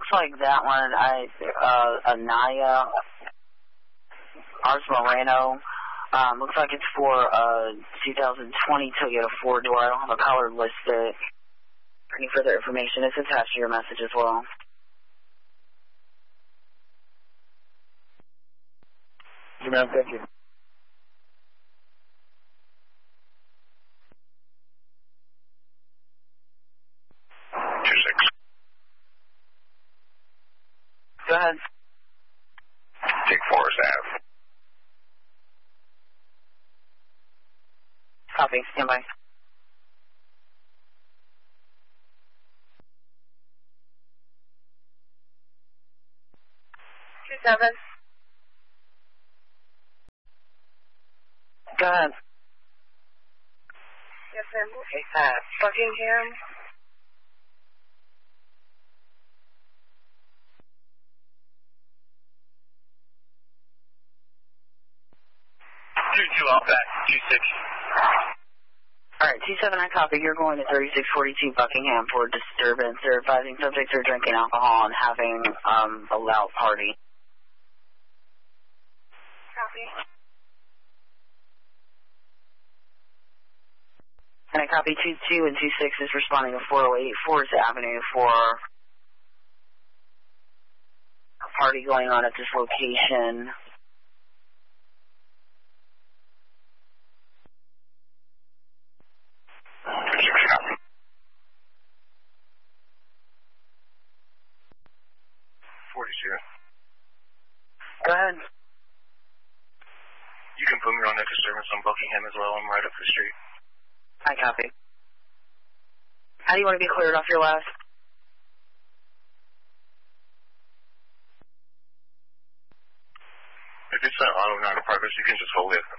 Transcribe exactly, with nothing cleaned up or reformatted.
like that one, I, uh, Anaya, Ars Moreno, um, looks like it's for, uh, two thousand twenty Toyota four-door. I don't have a color listed. For any further information, it's attached to your message as well. Ma'am, thank you. two six. Go ahead. Take Forest Ave. Copy. Stand by. Two seven. Go ahead. Yes, ma'am. Okay, uh, Buckingham. Two two off that. Two six. All right, T seven, I copy. You're going to thirty-six forty-two Buckingham for disturbance. They're advising subjects are drinking alcohol and having um, a loud party. Copy. And I copy two two and two six is responding to four oh eight Forest Avenue for a party going on at this location. forty-two. Go ahead. You can put me on that disturbance on Buckingham as well. I'm right up the street. I copy. How do you want to be cleared off your last? If it's an auto, not a purpose, you can just hold it.